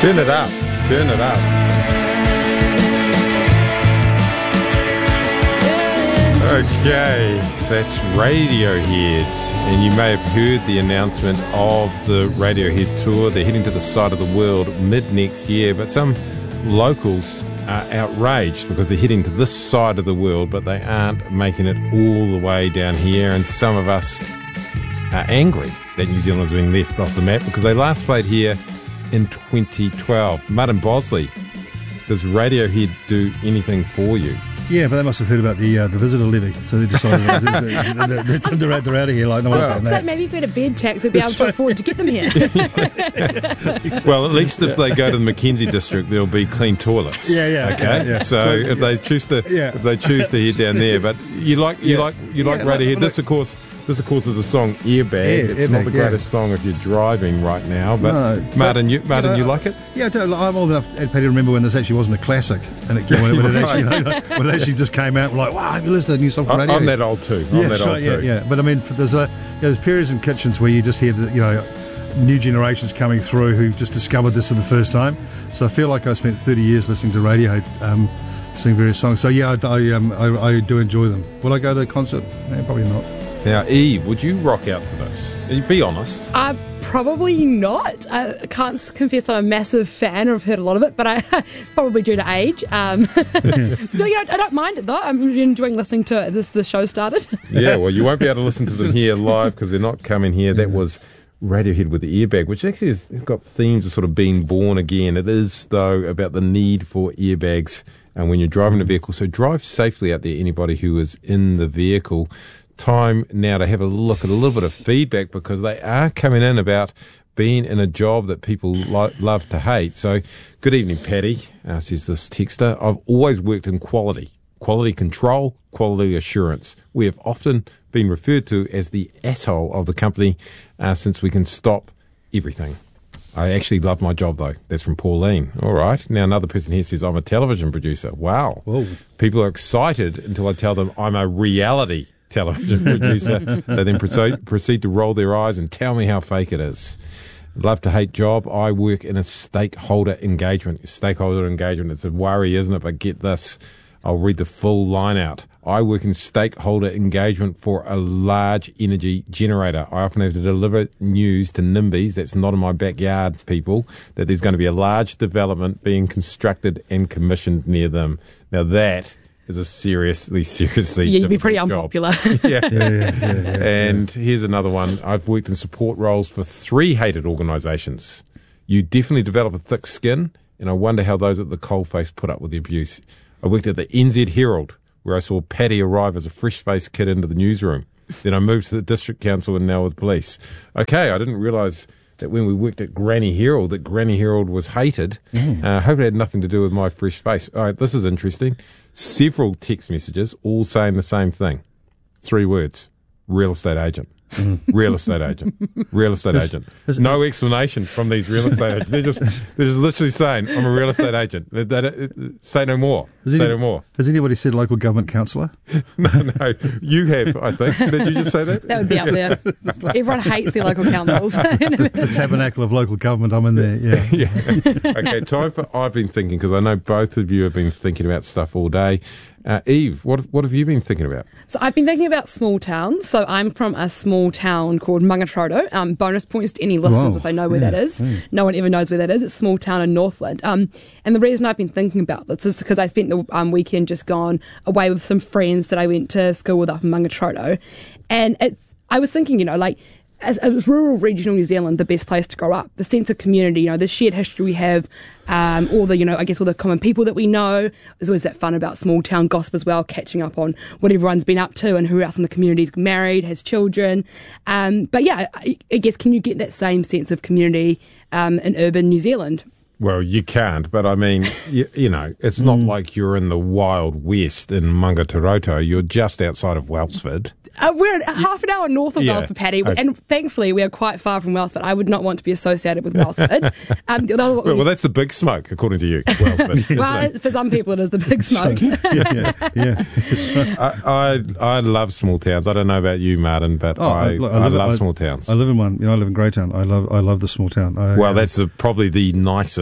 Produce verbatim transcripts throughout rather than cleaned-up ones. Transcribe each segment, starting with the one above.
Turn it up. Turn it up. Okay, that's Radiohead. And you may have heard the announcement of the Radiohead tour. They're heading to the side of the world mid-next year, but some locals are outraged because they're heading to this side of the world, but they aren't making it all the way down here. And some of us are angry that New Zealand's been left off the map because they last played here in twenty twelve. Martin Bosley, does Radiohead do anything for you? Yeah, but they must have heard about the uh, the visitor levy, so they decided uh, they're, they're, they're, they're out of here. Like, no well, one so that. Maybe if we had a bed tax, we'd be able to afford to get them here. Well, at least if they go to the Mackenzie district, there'll be clean toilets. Yeah, yeah. Okay, yeah, yeah. so if they choose to, yeah. if they choose to head down there, but you like, you yeah. like, you like yeah, Radiohead. look, This, of course, this of course is a song Airbag. Yeah, it's Airbag, not the greatest yeah. song if you're driving right now, but no, Martin, you, Martin, you, know, you like it? Yeah, I do. I'm old enough, Ed Petty, to remember when this actually wasn't a classic, and it came when it, when it actually, you know, when it actually just came out. Like, wow, have you listened to the new song from Radiohead? I'm that old too. I'm yeah, that so, old yeah, too. yeah. But I mean, for, there's a yeah, there's periods in kitchens where you just hear the you know new generations coming through who've just discovered this for the first time. So I feel like I spent thirty years listening to Radiohead, um, singing various songs. So yeah, I, I, um, I, I do enjoy them. Will I go to the concert? No, probably not. Now, Eve, would you rock out to this? Be honest. Uh, probably not. I can't confess I'm a massive fan, or I've heard a lot of it, but I probably due to age. Um, so, you know, I don't mind it, though. I'm enjoying listening to it. This the show started. Yeah, well, you won't be able to listen to them here live because they're not coming here. That was Radiohead with the Airbag, which actually has got themes of sort of being born again. It is, though, about the need for airbags and when you're driving a vehicle. So drive safely out there, anybody who is in the vehicle. Time now to have a look at a little bit of feedback because they are coming in about being in a job that people lo- love to hate. So, good evening, Patty, uh, says this texter. I've always worked in quality, quality control, quality assurance. We have often been referred to as the asshole of the company uh, since we can stop everything. I actually love my job, though. That's from Pauline. All right. Now, another person here says, I'm a television producer. Wow. Whoa. People are excited until I tell them I'm a reality television producer. They then proceed, proceed to roll their eyes and tell me how fake it is. Love to hate job. I work in a stakeholder engagement. Stakeholder engagement. It's a worry, isn't it? But get this. I'll read the full line out. I work in stakeholder engagement for a large energy generator. I often have to deliver news to NIMBYs, that's not in my backyard, people, that there's going to be a large development being constructed and commissioned near them. Now that is a seriously, seriously Yeah, you'd be pretty job. unpopular. yeah. Yeah, yeah, yeah, yeah, And here's another one. I've worked in support roles for three hated organisations. You definitely develop a thick skin, and I wonder how those at the coalface put up with the abuse. I worked at the N Z Herald, where I saw Paddy arrive as a fresh-faced kid into the newsroom. Then I moved to the district council and now with police. Okay, I didn't realise that when we worked at Granny Herald, that Granny Herald was hated. Mm. Uh, I hope it had nothing to do with my fresh face. All right, this is interesting. Several text messages all saying the same thing. Three words. Real estate agent. Mm. Real estate agent. Real estate is, agent. Is, no explanation from these real estate agents. They're just, they're just literally saying, I'm a real estate agent. They, they, they, say no more. Say any, no more. Has anybody said local government councillor? No, no. You have, I think. Did you just say that? That would be up there. Everyone hates their local councils. The tabernacle of local government, I'm in there, yeah. yeah. Okay, time for I've been thinking, because I know both of you have been thinking about stuff all day. Uh, Eve, what what have you been thinking about? So I've been thinking about small towns. So I'm from a small town called Mangatroto. Um, bonus points to any listeners Whoa. if they know where yeah. that is. Mm. No one ever knows where that is. It's a small town in Northland. Um, and the reason I've been thinking about this is because I spent the um, weekend just gone away with some friends that I went to school with up in Mangatroto. And it's I was thinking, you know, like, As, as rural regional New Zealand, the best place to grow up. The sense of community, you know, the shared history we have, um, all the, you know, I guess all the common people that we know. There's always that fun about small town gossip as well, catching up on what everyone's been up to and who else in the community is married, has children. Um, but yeah, I, I guess, can you get that same sense of community um, in urban New Zealand? Well, you can't, but I mean, you, you know, it's not mm. like you're in the Wild West in Mangatroto. You're just outside of Wellsford. Uh, we're half an hour north of yeah. Wellsford, Paddy, okay. and thankfully we are quite far from Wellsford. I would not want to be associated with Wellsford. um, well, well, that's the big smoke, according to you, Wellsford. Well, for some people it is the big smoke. yeah, yeah. yeah. I, I I love small towns. I don't know about you, Martin, but oh, I, I, I, I live, love I, small towns. I live in one. You know, I live in Greytown. I love I love the small town. I, well, uh, that's the, probably the nicest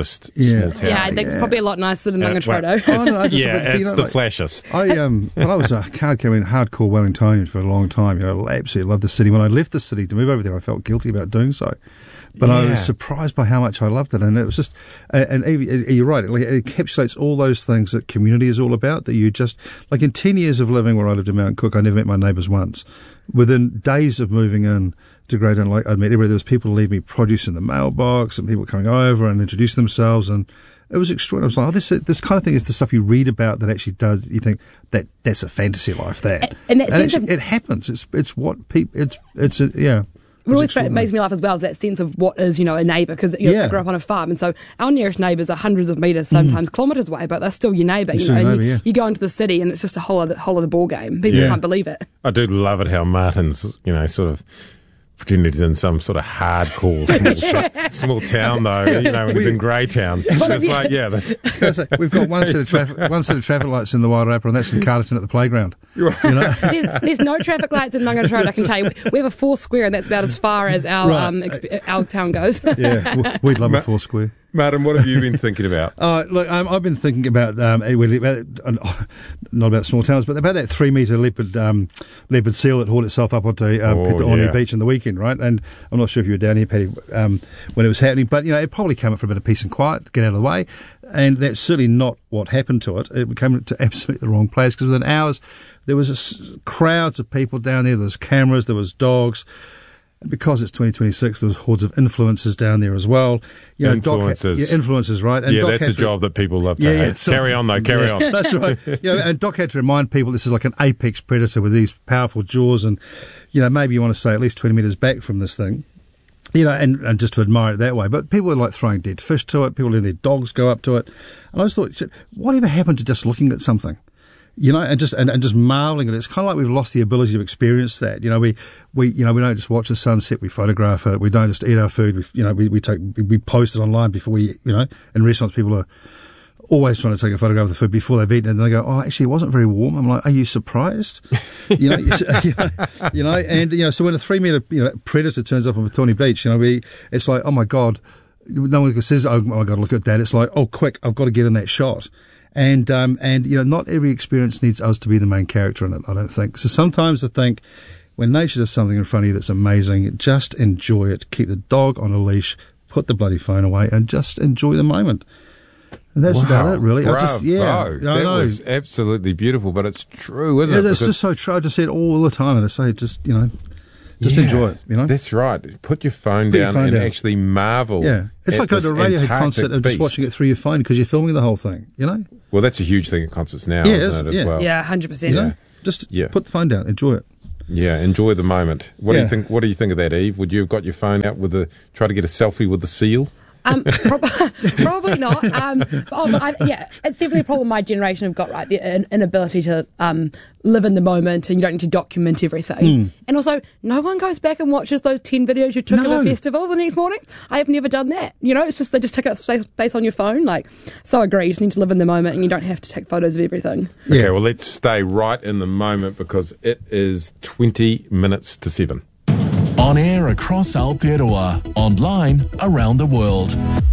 flashest Yeah. small town. Yeah, I think it's probably a lot nicer than Uh, Mangatroto. well, Oh, no, I just- yeah, but, you it's know, the like- flashest. I um, well, I was a hardcore, hardcore Wellingtonian for a long time. You know, I absolutely loved the city. When I left the city to move over there, I felt guilty about doing so. But I Yeah. was surprised by how much I loved it, and it was just. And, and you're right; it, it encapsulates all those things that community is all about. That you just like in ten years of living where I lived in Mount Cook, I never met my neighbours once. Within days of moving in to Great Own, like I met everybody. There was people leaving me produce in the mailbox, and people coming over and introducing themselves, and it was extraordinary. I was like, oh, this this kind of thing is the stuff you read about that actually does. You think that that's a fantasy life. That And that sense actually, of- it happens. It's it's what people. It's it's a, yeah. What always extraordinary. makes me laugh as well is that sense of what is, you know, a neighbour, because you know, Yeah. I grew up on a farm, and so our nearest neighbours are hundreds of metres, sometimes kilometres away, but they're still your neighbour. You Still know, your and neighbour, you, yeah. you go into the city, and it's just a whole other whole other ball game. People Yeah. can't believe it. I do love it how Martin's, you know, sort of pretended he's in some sort of hardcore small, small town, though. You know, when he's in Greytown. It's like, yeah, that's, We've got one set of traffic, one set of traffic lights in the Wairarapa, and that's in Carterton at the playground. You know, There's, there's no traffic lights in Mangatroto, I can tell you. We have a four square, and that's about as far as our Right. um, exp- our town goes. yeah, w- we'd love a four square. Martin, what have you been thinking about? Uh, look, um, I've been thinking about, um, eh, well, about uh, not about small towns, but about that three metre leopard um, leopard seal that hauled itself up onto um, Oh, Pitaoni yeah. Beach in the weekend, right? And I'm not sure if you were down here, Paddy, um, when it was happening, but you know, it probably came up for a bit of peace and quiet, get out of the way, and that's certainly not what happened to it. It came to absolutely the wrong place because within hours there was a s- crowds of people down there. There was cameras, there was dogs. Because it's twenty twenty-six, there was hordes of influencers down there as well. You know, Doc had- Influencers. yeah, influencers, right? And Yeah, Doc that's had a to- job that people love to Yeah, yeah, hate. so- Carry on, though, carry Yeah, on. That's right. You know, and Doc had to remind people this is like an apex predator with these powerful jaws, and you know, maybe you want to stay at least twenty metres back from this thing. You know, and, and just to admire it that way. But people were like throwing dead fish to it. People letting their dogs go up to it. And I just thought, shit, whatever happened to just looking at something? You know, and just and, and just marvelling at it. It's kind of like we've lost the ability to experience that. You know, we, we you know we don't just watch the sunset. We photograph it. We don't just eat our food. We you know we, we take we, we post it online before we you know. In restaurants, people are always trying to take a photograph of the food before they've eaten it, and they go, "Oh, actually, it wasn't very warm." I'm like, "Are you surprised?" you know, you know, you know, and you know, so when a three meter you know predator turns up on Pitaoni Beach, you know, we it's like, "Oh my god." No one says, "Oh my god, look at that!" It's like, "Oh, quick! I've got to get in that shot." And um, and you know, not every experience needs us to be the main character in it. I don't think. So sometimes I think when nature does something in front of you that's amazing, just enjoy it. Keep the dog on a leash, put the bloody phone away, and just enjoy the moment. And that's Wow. about it, really. I just yeah, Bravo. I That know. was absolutely beautiful, but it's true, isn't Yeah, it? it's Because- just so true. I just say it all the time, and I say just you know, just Yeah, enjoy it. You know. That's right. Put your phone Put your down phone and down. actually marvel. Yeah, it's at like going to a this Radiohead Antarctic concert and just beast. watching it through your phone because you're filming the whole thing. You know. Well, that's a huge thing at concerts now, Yeah, isn't it, it's- as yeah. well? Yeah, one hundred percent. You know. Yeah. Just Yeah. put the phone down, enjoy it. Yeah, enjoy the moment. What do Yeah. you think? What do you think of that, Eve? Would you have got your phone out with the try to get a selfie with the seal? Um, prob- probably not. Um, oh, but I, yeah, it's definitely a problem my generation have got, right? The in- inability to um, live in the moment, and you don't need to document everything. Mm. And also, no one goes back and watches those ten videos you took No. of a festival the next morning. I have never done that. You know, it's just they just take up space space on your phone. Like, so I agree. You just need to live in the moment, and you don't have to take photos of everything. Yeah. Okay, well, let's stay right in the moment because it is twenty minutes to seven. On air across Aotearoa, online around the world.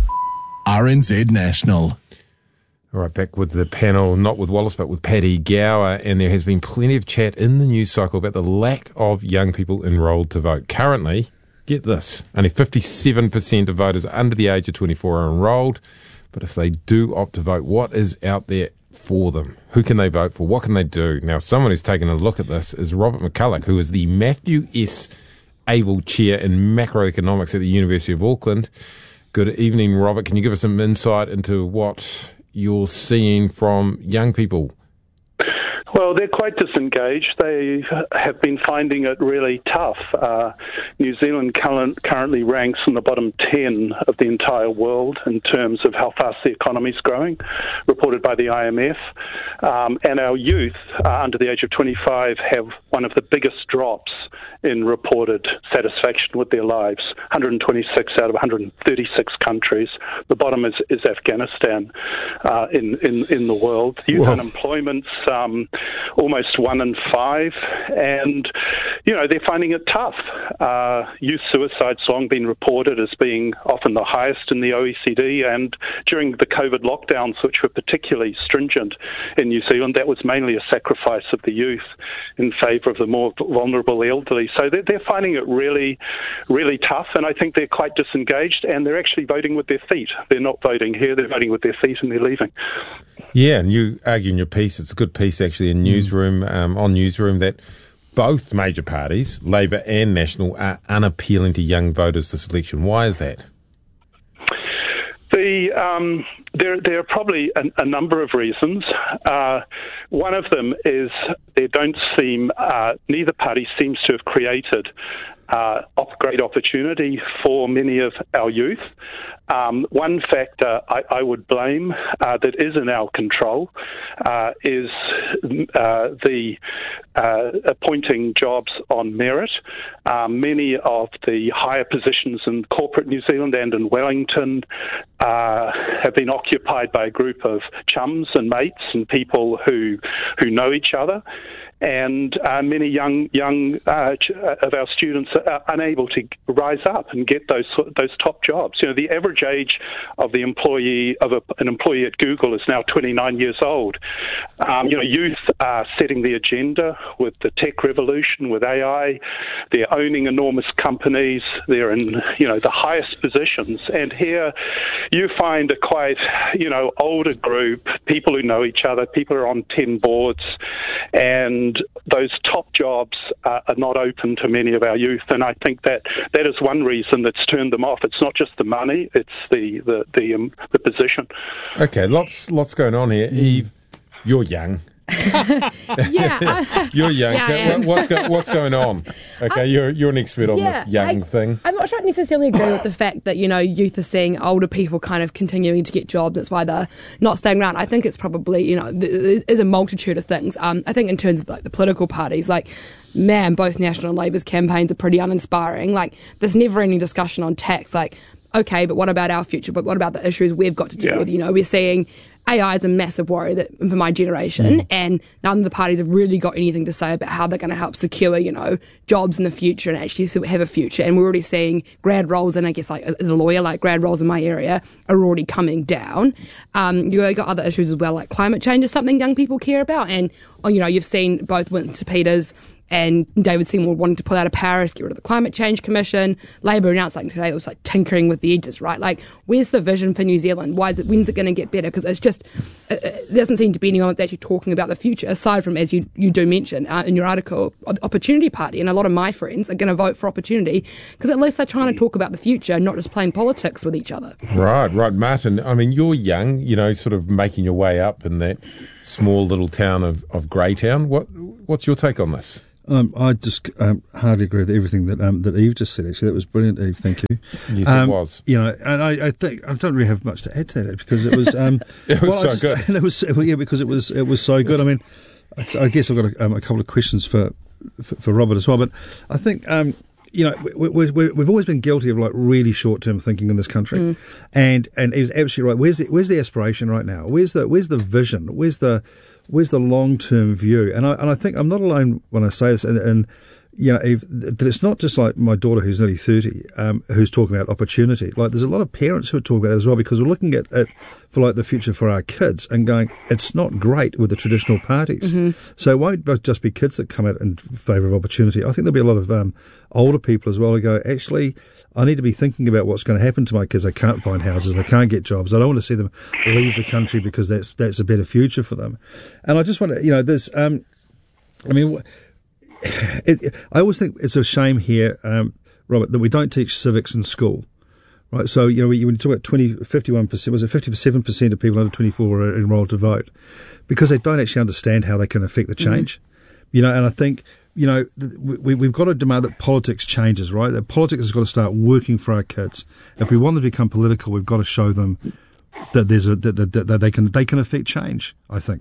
R N Z National. All right, back with the panel, not with Wallace, but with Paddy Gower, and there has been plenty of chat in the news cycle about the lack of young people enrolled to vote. Currently, get this, only fifty-seven percent of voters under the age of twenty-four are enrolled, but if they do opt to vote, what is out there for them? Who can they vote for? What can they do? Now, someone who's taken a look at this is Robert McCulloch, who is the Matthew S. Abel Chair in Macroeconomics at the University of Auckland. Good evening, Robert. Can you give us some insight into what you're seeing from young people? Well, they're quite disengaged. They have been finding it really tough. Uh, New Zealand currently ranks in the bottom ten of the entire world in terms of how fast the economy is growing, reported by the I M F. Um, and our youth uh, under the age of twenty-five have one of the biggest drops in reported satisfaction with their lives, one hundred twenty-six out of one hundred thirty-six countries. The bottom is, is Afghanistan uh, in, in, in the world. Youth Whoa. unemployment's um, almost one in five, and, you know, they're finding it tough. Uh, youth suicide's long been reported as being often the highest in the O E C D, and during the COVID lockdowns, which were particularly stringent in New Zealand, that was mainly a sacrifice of the youth in favour of the more vulnerable elderly. So they're, they're finding it really, really tough, and I think they're quite disengaged, and they're actually voting with their feet. They're not voting here, they're voting with their feet, and they're leaving. Yeah, and you argue in your piece, it's a good piece actually in Newsroom, um, on Newsroom, that both major parties, Labour and National, are unappealing to young voters this election. Why is that? The, um, there, there are probably a, a number of reasons. Uh, one of them is there don't seem, uh, neither party seems to have created uh, great opportunity for many of our youth. Um, one factor I, I would blame uh, that is in our control uh, is uh, the uh, appointing jobs on merit. Um, many of the higher positions in corporate New Zealand and in Wellington uh, have been occupied by a group of chums and mates and people who who know each other. And uh, many young young uh, of our students are unable to rise up and get those those top jobs. You know, the average age of the employee of a, an employee at Google is now twenty-nine years old. Um, you know, youth are setting the agenda with the tech revolution, with A I. They're owning enormous companies. They're in, you know, the highest positions. And here, you find a quite, you know, older group, people who know each other. People are on ten boards, and And those top jobs uh, are not open to many of our youth, and I think that that is one reason that's turned them off. It's not just the money; it's the the the, um, the position. Okay, lots lots going on here. Eve, you're young. yeah, you're young. Yeah, what, what's, go, what's going on? Okay, um, you're you're an expert on yeah, this young I, thing. I'm not sure I necessarily agree with the fact that, you know, youth are seeing older people kind of continuing to get jobs. That's why they're not staying around. I think it's probably, you know, there is a multitude of things. Um, I think in terms of like the political parties, like, man, both National and Labour's campaigns are pretty uninspiring. Like, there's never any discussion on tax. Like, okay, but what about our future? But what about the issues we've got to deal yeah. with? You know, we're seeing A I is a massive worry that for my generation, mm. and none of the parties have really got anything to say about how they're going to help secure, you know, jobs in the future and actually have a future. And we're already seeing grad roles, and I guess like as a lawyer, like grad roles in my area are already coming down. Um, you've got other issues as well, like climate change is something young people care about, and you know, you've seen both Winston Peters and David Seymour wanting to pull out of Paris, get rid of the Climate Change Commission. Labour announced like today it was like tinkering with the edges, right? Like, where's the vision for New Zealand? Why is it? When's it going to get better? Because it's just it, it doesn't seem to be anyone that's actually talking about the future. Aside from, as you you do mention uh, in your article, Opportunity Party, and a lot of my friends are going to vote for Opportunity because at least they're trying to talk about the future, not just playing politics with each other. Right, right, Martin. I mean, you're young, you know, sort of making your way up in that small little town of of Greytown. What what's your take on this? Um, I just um, hardly agree with everything that um, that Eve just said. Actually, that was brilliant, Eve. Thank you. Yes, um, it was. You know, and I, I think I don't really have much to add to that because it was. Um, it was well, so just, good. It was well, yeah, because it was it was so good. I mean, I, I guess I've got a, um, a couple of questions for, for for Robert as well. But I think um, you know we, we, we, we've always been guilty of like really short term thinking in this country, mm. and and Eve's absolutely right. Where's the, where's the aspiration right now? Where's the where's the vision? Where's the Where's the long-term view? And I and I think I'm not alone when I say this. And, and you know, Eve, that it's not just like my daughter who's nearly thirty, um, who's talking about opportunity. Like, there's a lot of parents who are talking about it as well because we're looking at it for like the future for our kids and going, it's not great with the traditional parties. Mm-hmm. So it won't just be kids that come out in favour of opportunity. I think there'll be a lot of um, older people as well who go, actually, I need to be thinking about what's going to happen to my kids. They can't find houses. They can't get jobs. I don't want to see them leave the country because that's that's a better future for them. And I just want to, you know, there's, um, I mean, it, it, I always think it's a shame here, um, Robert, that we don't teach civics in school. Right, so you know when you talk about twenty, fifty-one percent, was it fifty-seven percent of people under twenty-four are enrolled to vote because they don't actually understand how they can affect the change. Mm-hmm. You know, and I think you know we, we've got to demand that politics changes. Right, that politics has got to start working for our kids. If we want them to become political, we've got to show them that there's a that, that, that they can they can affect change. I think.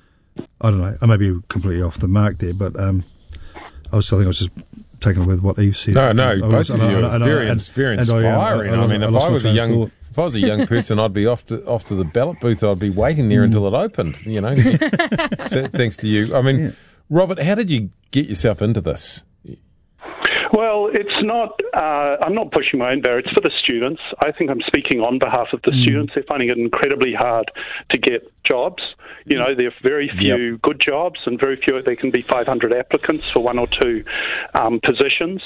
I don't know. I may be completely off the mark there, but um, I was I think I was just taken with what Eve said. No, no, I both was, of you are very, very inspiring. I, I, I, I mean, if I was a young, thought. If I was a young person, I'd be off to off to the ballot booth. I'd be waiting there mm. until it opened. You know, so, thanks to you. I mean, yeah. Robert, how did you get yourself into this? Well, it's not, uh, I'm not pushing my own barrier. It's for the students. I think I'm speaking on behalf of the mm. students. They're finding it incredibly hard to get jobs. You know, there are very few yep. good jobs and very few, there can be five hundred applicants for one or two um, positions.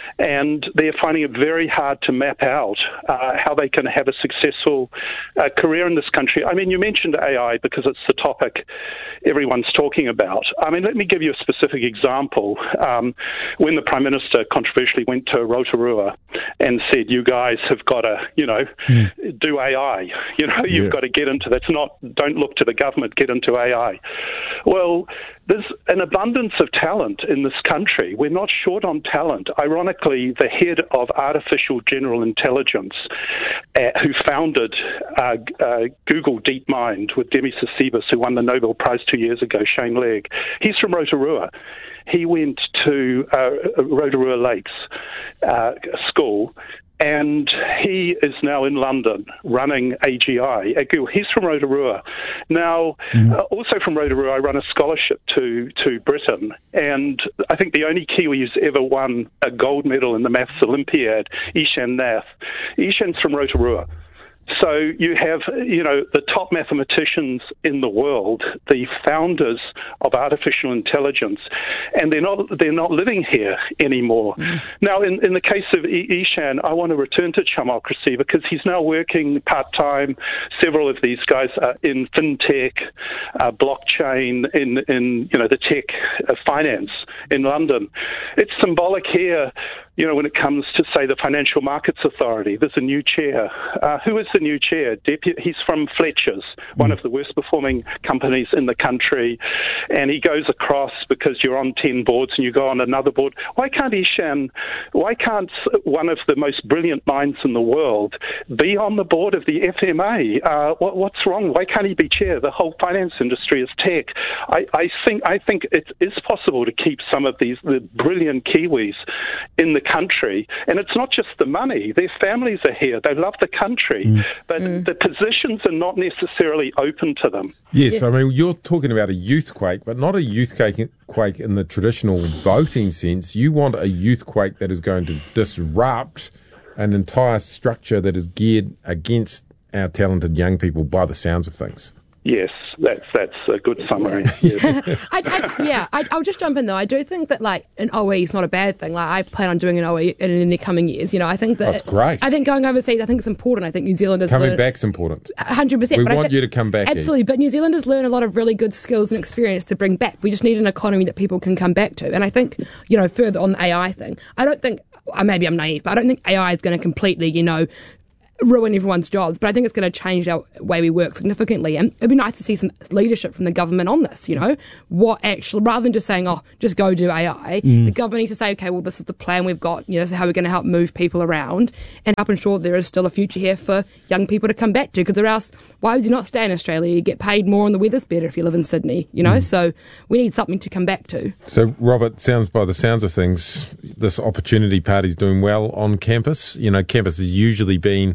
And they're finding it very hard to map out uh, how they can have a successful uh, career in this country. I mean, you mentioned A I because it's the topic everyone's talking about. I mean, let me give you a specific example. Um, when the Prime Minister controversially went to Rotorua and said, you guys have got to, you know, mm. do A I. You know, you've yeah. got to get into that's not, don't look to the government, get into A I. Well, there's an abundance of talent in this country. We're not short on talent. Ironically, the head of artificial general intelligence, uh, who founded uh, uh, Google DeepMind with Demi Sisibis, who won the Nobel Prize two years ago, Shane Legg, he's from Rotorua. He went to uh, Rotorua Lakes uh, School, and he is now in London running A G I at Google. He's from Rotorua. Now, mm-hmm. uh, also from Rotorua, I run a scholarship to, to Britain, and I think the only Kiwi who's ever won a gold medal in the Maths Olympiad, Ishan Nath. Ishan's from Rotorua. So you have, you know, the top mathematicians in the world, the founders of artificial intelligence, and they're not they're not living here anymore. Mm. Now, in, in the case of Ishan, I want to return to Chamocracy because he's now working part-time. Several of these guys are in fintech, uh, blockchain, in, in, you know, the tech uh, finance in London. It's symbolic here. You know, when it comes to, say, the Financial Markets Authority, there's a new chair. Uh, who is the new chair? Depu- he's from Fletcher's, one of the worst-performing companies in the country, and he goes across because you're on ten boards and you go on another board. Why can't Ishan, why can't one of the most brilliant minds in the world be on the board of the F M A? Uh, what, what's wrong? Why can't he be chair? The whole finance industry is tech. I, I think I think it is possible to keep some of these the brilliant Kiwis in the country, and it's not just the money. Their families are here. They love the country, mm. but mm. the positions are not necessarily open to them. Yes, yeah. I mean, you're talking about a youthquake, but not a youthquake quake in the traditional voting sense. You want a youthquake that is going to disrupt an entire structure that is geared against our talented young people by the sounds of things. Yes, that's that's a good summary. Yes. I, I, yeah, I, I'll just jump in though. I do think that like an O E is not a bad thing. Like I plan on doing an O E in, in the coming years. You know, I think that that's great. I think going overseas, I think it's important. I think New Zealanders coming learn, back's important. A hundred percent. We but want th- you to come back. Absolutely, Eve. But New Zealanders learn a lot of really good skills and experience to bring back. We just need an economy that people can come back to. And I think, you know, further on the A I thing, I don't think. Maybe I'm naive, but I don't think A I is going to completely, you know, ruin everyone's jobs, but I think it's going to change our way we work significantly. And it'd be nice to see some leadership from the government on this, you know, what actually, rather than just saying, oh, just go do A I, mm. the government needs to say, okay, well, this is the plan we've got, you know, this is how we're going to help move people around and help ensure there is still a future here for young people to come back to, because or else, why would you not stay in Australia? You get paid more and the weather's better if you live in Sydney, you know, mm. so we need something to come back to. So, Robert, sounds by the sounds of things, this Opportunity Party's doing well on campus. You know, campus has usually been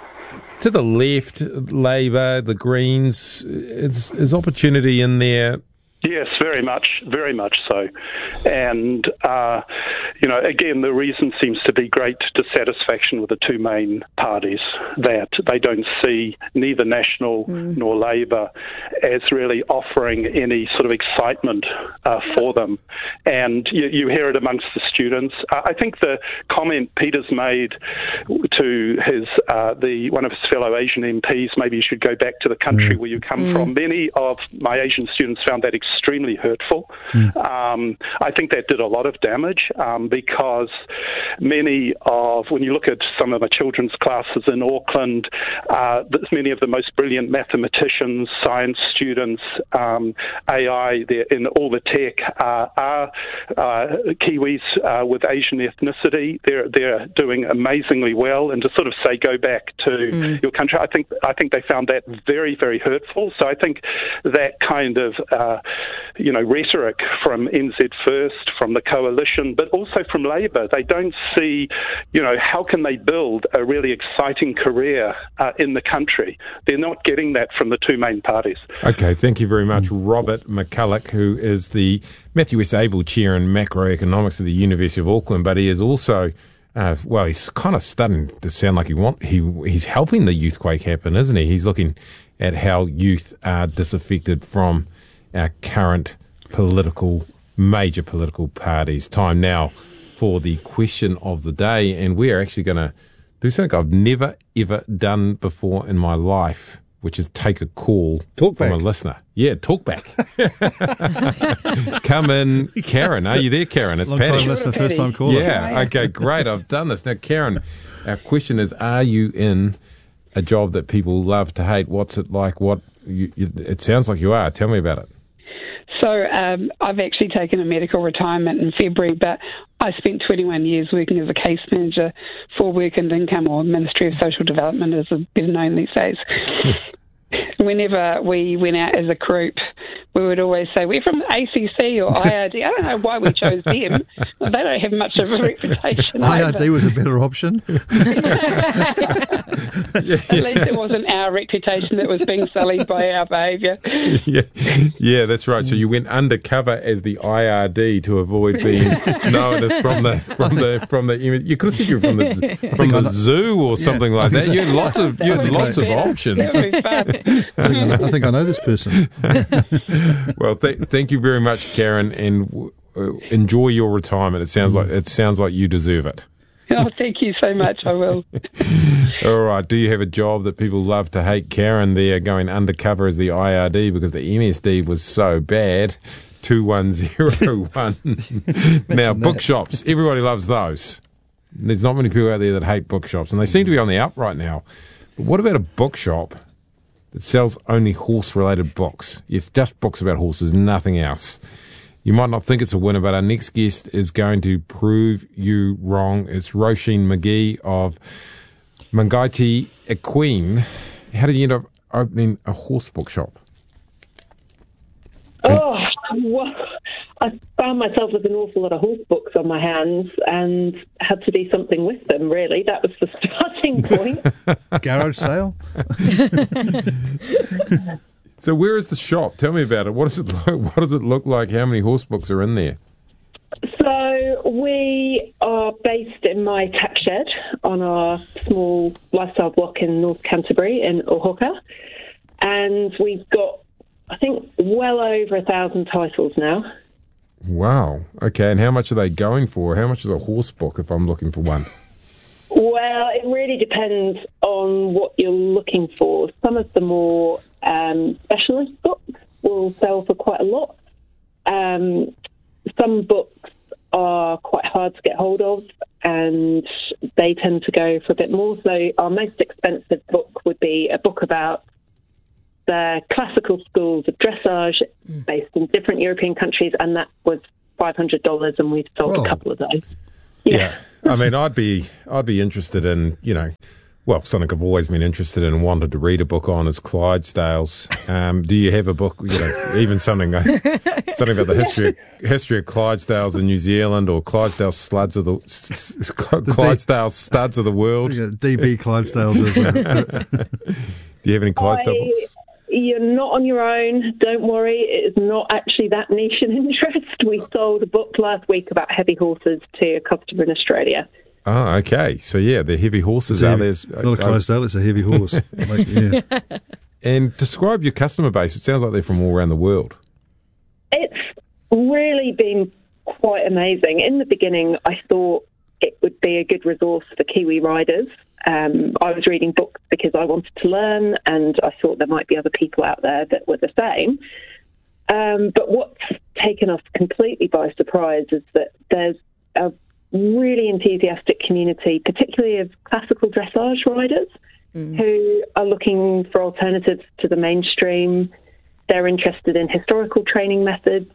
to the left, Labour, the Greens. Is, is Opportunity in there? Yes, very much, very much so. And, uh, you know, again, the reason seems to be great dissatisfaction with the two main parties, that they don't see neither National mm. nor Labour as really offering any sort of excitement uh, for them. And you, you hear it amongst the students. Uh, I think the comment Peter's made to his uh, the one of his fellow Asian M Ps, maybe you should go back to the country mm. where you come mm. from. Many of my Asian students found that extremely hurtful. Mm. Um, I think that did a lot of damage um, because many of, when you look at some of my children's classes in Auckland, uh, many of the most brilliant mathematicians, science students, um, A I, in all the tech uh, are uh, Kiwis uh, with Asian ethnicity. They're they're doing amazingly well, and to sort of say go back to mm. your country, I think I think they found that very very hurtful. So I think that kind of uh, you know, rhetoric from N Z First, from the coalition, but also also from Labour. They don't see, you know, how can they build a really exciting career uh, in the country? They're not getting that from the two main parties. Okay, thank you very much, Robert McCulloch, who is the Matthew S. Abel Chair in Macroeconomics at the University of Auckland, but he is also, uh, well, he's kind of starting to sound like he want he he's helping the youthquake happen, isn't he? He's looking at how youth are disaffected from our current political, major political parties. Time now for the question of the day, and we are actually going to do something I've never, ever done before in my life, which is take a call talk from back. a listener. Yeah, talk back. Come in. Karen, are you there, Karen? It's Long Patty. time listener, first time caller. Yeah, okay, great. I've done this. Now, Karen, our question is, are you in a job that people love to hate? What's it like? What you, you, it sounds like you are. Tell me about it. So um, I've actually taken a medical retirement in February, but I spent twenty-one years working as a case manager for Work and Income, or Ministry of Social Development as it's better known these days. Whenever we went out as a group, we would always say, we're from A C C or I R D. I don't know why we chose them. They don't have much of a reputation. I R D either. was a better option. At least it wasn't our reputation that was being sullied by our behaviour. yeah, yeah, that's right. So you went undercover as the I R D to avoid being known as from the from the from the. You could have said you were from the from the zoo or something like that. You had lots of you had lots of options. That would be fun. I think I know, I think I know this person. Well, th- thank you very much, Karen, and w- uh, enjoy your retirement. It sounds like it sounds like you deserve it. Oh, thank you so much. I will. All right. Do you have a job that people love to hate? Karen there going undercover as the I R D because the M S D was so bad. two one zero one. Now, bookshops. Everybody loves those. There's not many people out there that hate bookshops, and they seem to be on the up right now. But what about a bookshop that sells only horse-related books? It's just books about horses, nothing else. You might not think it's a winner, but our next guest is going to prove you wrong. It's Roisin McGee of Mangaiti Equine. How did you end up opening a horse bookshop? Oh, well, I found myself with an awful lot of horse books on my hands and had to do something with them, really. That was the starting point. Garage sale? So where is the shop? Tell me about it. What does it look, what does it look like? How many horse books are in there? So we are based in my tack shed on our small lifestyle block in North Canterbury in Ohoka. And we've got, I think, well over a thousand titles now. Wow. Okay, and how much are they going for? How much is a horse book if I'm looking for one? Well, it really depends on what you're looking for. Some of the more um, specialist books will sell for quite a lot. Um, some books are quite hard to get hold of, and they tend to go for a bit more. So our most expensive book would be a book about the classical schools of dressage mm. based in different European countries, and that was five hundred dollars, and we've sold Whoa. a couple of those. Yeah. yeah. I mean, I'd be I'd be interested in, you know, well, something I've always been interested in and wanted to read a book on is Clydesdales. Um, do you have a book, you know, even something uh, something about the history history of Clydesdales in New Zealand, or Clydesdale sluds of the, s- s- Clydesdale D- studs of the world? D B Clydesdales. Do you have any Clydesdale I, books? You're not on your own. Don't worry. It is not actually that niche in interest. We sold a book last week about heavy horses to a customer in Australia. Oh, okay. So, yeah, the heavy horses out there. Not a Clydesdale, it's a heavy horse. Like, yeah. And describe your customer base. It sounds like they're from all around the world. It's really been quite amazing. In the beginning, I thought it would be a good resource for Kiwi riders. Um, I was reading books because I wanted to learn, and I thought there might be other people out there that were the same. Um, but what's taken us completely by surprise is that there's a really enthusiastic community, particularly of classical dressage riders, mm. who are looking for alternatives to the mainstream. They're interested in historical training methods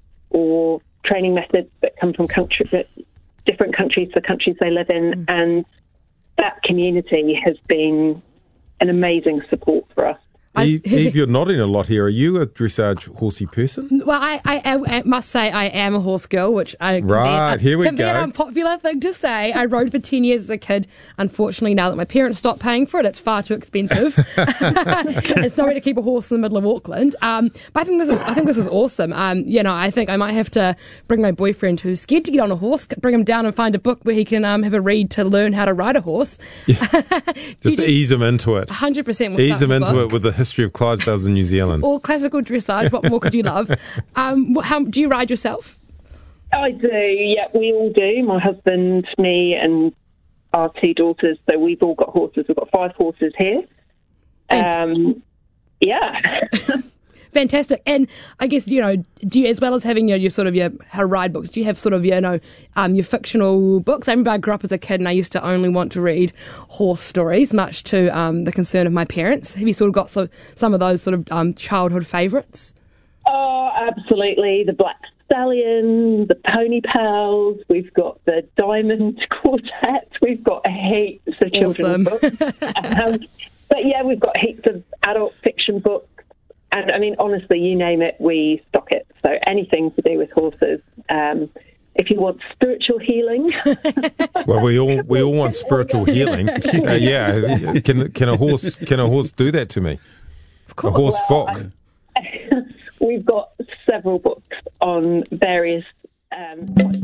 or training methods that come from country, different countries, the countries they live in, mm. and that community has been an amazing support for us. I, Eve, Eve, you're nodding a lot here. Are you a dressage horsey person? Well, I, I, I must say I am a horse girl, which I can right, be, here we can go. be an unpopular thing to say. I rode for ten years as a kid. Unfortunately, now that my parents stopped paying for it, it's far too expensive. It's no way to keep a horse in the middle of Auckland. Um, but I think this is I think this is awesome. Um, you know, I think I might have to bring my boyfriend, who's scared to get on a horse, bring him down and find a book where he can um, have a read to learn how to ride a horse. Yeah. Just do, ease him into it. one hundred percent. Ease him into it with the history of Clydesdales in New Zealand. Or classical dressage. What more could you love? Um, how do you ride yourself? I do, yeah, we all do. My husband, me, and our two daughters. So we've all got horses. We've got five horses here. Um, yeah. Fantastic. And I guess, you know, do you, as well as having your, your sort of your how to ride books, do you have sort of, you know, um, your fictional books? I remember I grew up as a kid and I used to only want to read horse stories, much to um, the concern of my parents. Have you sort of got so, some of those sort of um, childhood favourites? Oh, absolutely. The Black Stallion, the Pony Pals, we've got the Diamond Quartet, we've got heaps of children's Awesome. books. um, but yeah, we've got heaps of adult fiction books. And, I mean, honestly, you name it, we stock it. So anything to do with horses. Um, if you want spiritual healing. Well, we all we all want spiritual healing. Uh, yeah, can can a horse can a horse do that to me? Of course. A horse Well, fock. I, we've got several books on various. Um,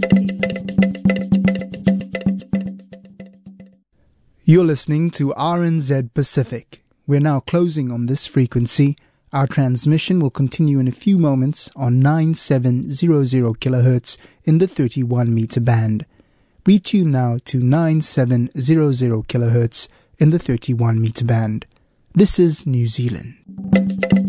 You're listening to R N Z Pacific. We're now closing on this frequency. Our transmission will continue in a few moments on nine seven hundred kilohertz in the thirty-one meter band. Retune now to nine seven hundred kilohertz in the thirty-one meter band. This is New Zealand.